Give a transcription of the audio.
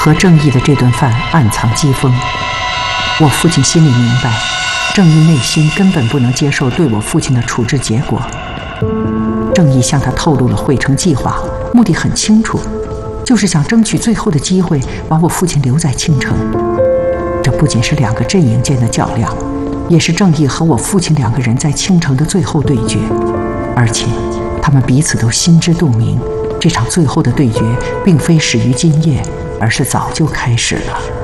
和正义的这顿饭暗藏讥讽。我父亲心里明白，正义内心根本不能接受对我父亲的处置结果。正义向他透露了汇成计划，目的很清楚，就是想争取最后的机会把我父亲留在庆城。这不仅是两个阵营间的较量，也是正义和我父亲两个人在庆城的最后对决。而且他们彼此都心知肚明，这场最后的对决并非始于今夜，而是早就开始了。